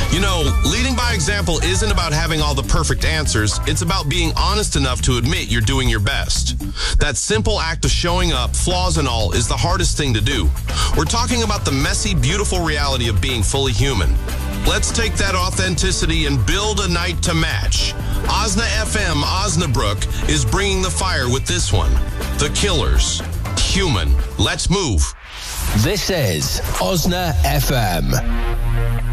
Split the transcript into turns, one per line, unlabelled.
You know, leading by example isn't about having all the perfect answers. It's about being honest enough to admit you're doing your best. That simple act of showing up, flaws and all, is the hardest thing to do. We're talking about the messy, beautiful reality of being fully human. Let's take that authenticity and build a night to match. Osna FM Osnabrook is bringing the fire with this one. The Killers. Human. Let's move.
This is Osna FM.